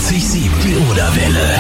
94,7 die Oderwelle.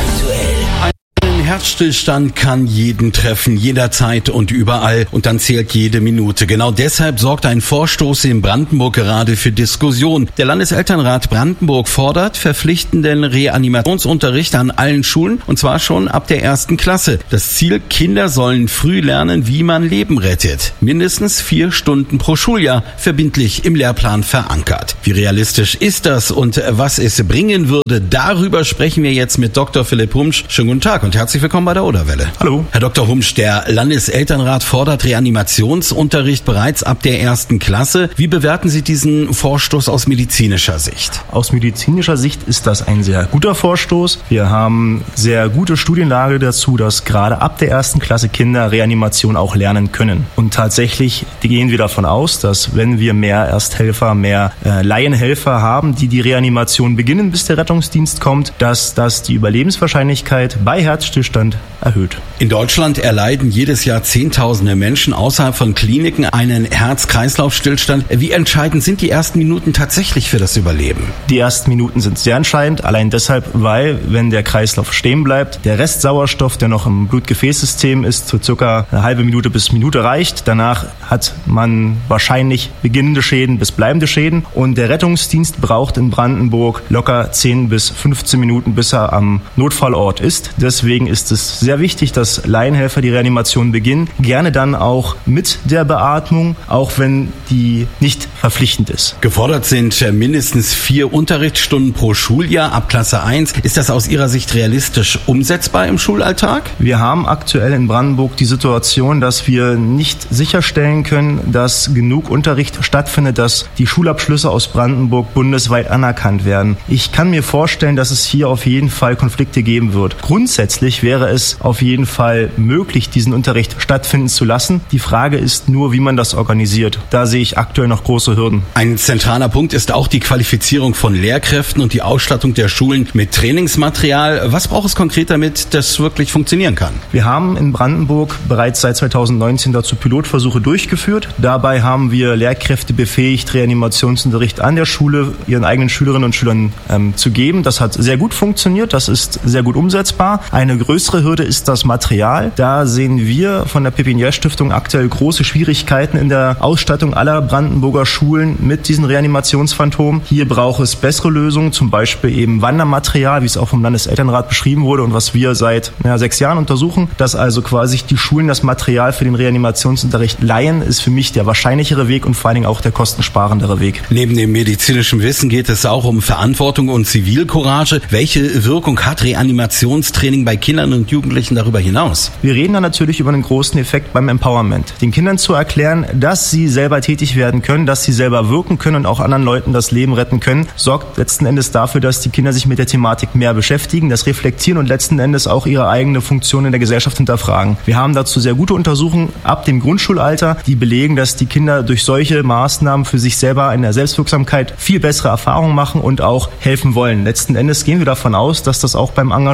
Ein Herzstillstand kann jeden treffen, jederzeit und überall, und dann zählt jede Minute. Genau deshalb sorgt ein Vorstoß in Brandenburg gerade für Diskussion. Der Landeselternrat Brandenburg fordert verpflichtenden Reanimationsunterricht an allen Schulen, und zwar schon ab der 1. Klasse. Das Ziel: Kinder sollen früh lernen, wie man Leben rettet. Mindestens 4 Stunden pro Schuljahr, verbindlich im Lehrplan verankert. Wie realistisch ist das und was es bringen würde, darüber sprechen wir jetzt mit Dr. Philipp Humsch. Schönen guten Tag und herzlich willkommen bei der Oderwelle. Hallo. Herr Dr. Humsch, der Landeselternrat fordert Reanimationsunterricht bereits ab der 1. Klasse. Wie bewerten Sie diesen Vorstoß aus medizinischer Sicht? Aus medizinischer Sicht ist das ein sehr guter Vorstoß. Wir haben sehr gute Studienlage dazu, dass gerade ab der 1. Klasse Kinder Reanimation auch lernen können. Und tatsächlich gehen wir davon aus, dass wenn wir mehr Ersthelfer, mehr Laienhelfer haben, die die Reanimation beginnen, bis der Rettungsdienst kommt, dass das die Überlebenswahrscheinlichkeit bei Herzstillstand erhöht. In Deutschland erleiden jedes Jahr Zehntausende Menschen außerhalb von Kliniken einen Herz-Kreislauf-Stillstand. Wie entscheidend sind die ersten Minuten tatsächlich für das Überleben? Die ersten Minuten sind sehr entscheidend, allein deshalb, weil, wenn der Kreislauf stehen bleibt, der Restsauerstoff, der noch im Blutgefäßsystem ist, zu circa eine halbe Minute bis Minute reicht. Danach hat man wahrscheinlich beginnende Schäden bis bleibende Schäden, und der Rettungsdienst braucht in Brandenburg locker 10 bis 15 Minuten, bis er am Notfallort ist. Deswegen ist es sehr wichtig, dass Laienhelfer die Reanimation beginnen, gerne dann auch mit der Beatmung, auch wenn die nicht verpflichtend ist. Gefordert sind mindestens 4 Unterrichtsstunden pro Schuljahr ab Klasse 1. Ist das aus Ihrer Sicht realistisch umsetzbar im Schulalltag? Wir haben aktuell in Brandenburg die Situation, dass wir nicht sicherstellen können, dass genug Unterricht stattfindet, dass die Schulabschlüsse aus Brandenburg bundesweit anerkannt werden. Ich kann mir vorstellen, dass es hier auf jeden Fall Konflikte geben wird. Grundsätzlich wäre es auf jeden Fall möglich, diesen Unterricht stattfinden zu lassen. Die Frage ist nur, wie man das organisiert. Da sehe ich aktuell noch große Hürden. Ein zentraler Punkt ist auch die Qualifizierung von Lehrkräften und die Ausstattung der Schulen mit Trainingsmaterial. Was braucht es konkret, damit das wirklich funktionieren kann? Wir haben in Brandenburg bereits seit 2019 dazu Pilotversuche durchgeführt. Dabei haben wir Lehrkräfte befähigt, Reanimationsunterricht an der Schule ihren eigenen Schülerinnen und Schülern zu geben. Das hat sehr gut funktioniert. Das ist sehr gut umsetzbar. Eine größere Hürde ist das Material. Da sehen wir von der Pepinière-Stiftung aktuell große Schwierigkeiten in der Ausstattung aller Brandenburger Schulen mit diesen Reanimationsphantomen. Hier braucht es bessere Lösungen, zum Beispiel eben Wandermaterial, wie es auch vom Landeselternrat beschrieben wurde und was wir seit 6 Jahren untersuchen. Dass also quasi die Schulen das Material für den Reanimationsunterricht leihen, ist für mich der wahrscheinlichere Weg und vor allen Dingen auch der kostensparendere Weg. Neben dem medizinischen Wissen geht es auch um Verantwortung und Zivilcourage. Welche Wirkung hat Reanimationstraining bei Kindern und Jugendlichen darüber hinaus? Wir reden da natürlich über einen großen Effekt beim Empowerment. Den Kindern zu erklären, dass sie selber tätig werden können, dass sie selber wirken können und auch anderen Leuten das Leben retten können, sorgt letzten Endes dafür, dass die Kinder sich mit der Thematik mehr beschäftigen, das reflektieren und letzten Endes auch ihre eigene Funktion in der Gesellschaft hinterfragen. Wir haben dazu sehr gute Untersuchungen ab dem Grundschulalter, die belegen, dass die Kinder durch solche Maßnahmen für sich selber in der Selbstwirksamkeit viel bessere Erfahrungen machen und auch helfen wollen. Letzten Endes gehen wir davon aus, dass das auch beim Engagement